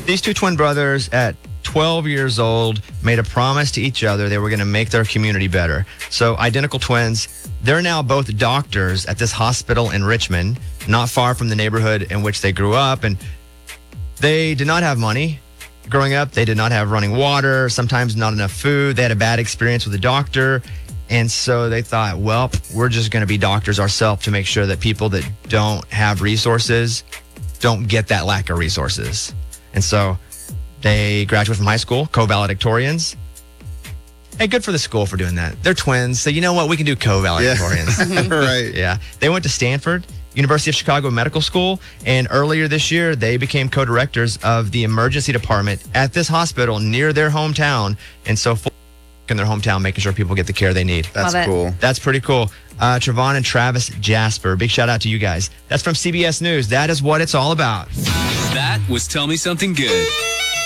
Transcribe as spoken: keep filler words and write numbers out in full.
These two twin brothers at twelve years old made a promise to each other they were going to make their community better. So identical twins, they're now both doctors at this hospital in Richmond, not far from the neighborhood in which they grew up. And they did not have money. Growing up, they did not have running water, sometimes not enough food. They had a bad experience with a doctor. And so they thought, well, we're just going to be doctors ourselves to make sure that people that don't have resources don't get that lack of resources. And so they graduated from high school, co-valedictorians. Hey, good for the school for doing that. They're twins, so you know what? We can do co-valedictorians. Yeah. Right. Yeah. They went to Stanford, University of Chicago Medical School, and earlier this year, they became co-directors of the emergency department at this hospital near their hometown. And so in their hometown, making sure people get the care they need. That's cool. That's pretty cool. Uh, Trevon and Travis Jasper, big shout out to you guys. That's from C B S News. That is what it's all about. That was Tell Me Something Good.